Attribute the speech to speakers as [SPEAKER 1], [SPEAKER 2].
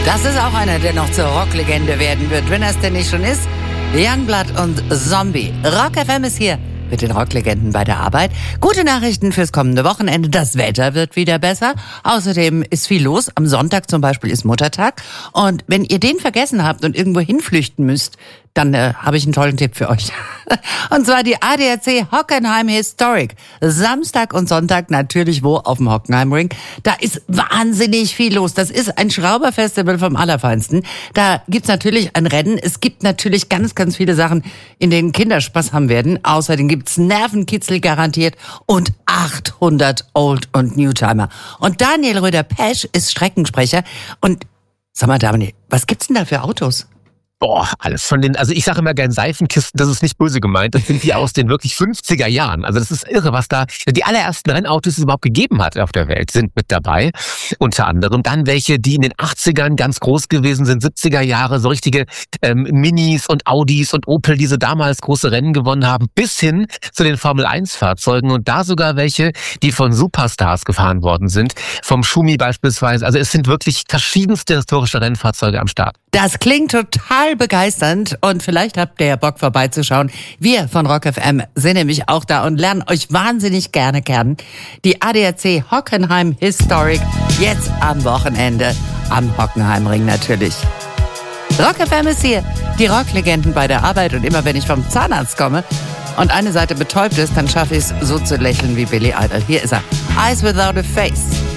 [SPEAKER 1] Das ist auch einer, der noch zur Rocklegende werden wird, wenn er es denn nicht schon ist. Youngblood und Zombie. Rock FM ist hier mit den Rocklegenden bei der Arbeit. Gute Nachrichten fürs kommende Wochenende. Das Wetter wird wieder besser. Außerdem ist viel los. Am Sonntag zum Beispiel ist Muttertag. Und wenn ihr den vergessen habt und irgendwo hinflüchten müsst, dann habe ich einen tollen Tipp für euch. Und zwar die ADAC Hockenheim Historic. Samstag und Sonntag natürlich wo? Auf dem Hockenheimring. Da ist wahnsinnig viel los. Das ist ein Schrauberfestival vom Allerfeinsten. Da gibt's natürlich ein Rennen. Es gibt natürlich ganz, ganz viele Sachen, in denen Kinder Spaß haben werden. Außerdem gibt's Nervenkitzel garantiert und 800 Old- und Newtimer. Und Daniel Röder-Pesch ist Streckensprecher. Und sag mal, Daniel, was gibt's denn da für Autos?
[SPEAKER 2] Boah, alles von den, also ich sage immer gern Seifenkisten, das ist nicht böse gemeint, das sind die aus den wirklich 50er Jahren. Also das ist irre, was da, die allerersten Rennautos es überhaupt gegeben hat auf der Welt, sind mit dabei. Unter anderem dann welche, die in den 80ern ganz groß gewesen sind, 70er Jahre, so richtige Minis und Audis und Opel, die so damals große Rennen gewonnen haben, bis hin zu den Formel-1-Fahrzeugen und da sogar welche, die von Superstars gefahren worden sind, vom Schumi beispielsweise. Also es sind wirklich verschiedenste historische Rennfahrzeuge am Start.
[SPEAKER 1] Das klingt total begeisternd und vielleicht habt ihr ja Bock vorbeizuschauen. Wir von Rock FM sind nämlich auch da und lernen euch wahnsinnig gerne kennen. Die ADAC Hockenheim Historic jetzt am Wochenende am Hockenheimring natürlich. Rock FM ist hier, die Rocklegenden bei der Arbeit und immer wenn ich vom Zahnarzt komme und eine Seite betäubt ist, dann schaffe ich es so zu lächeln wie Billy Idol. Hier ist er, Eyes Without a Face.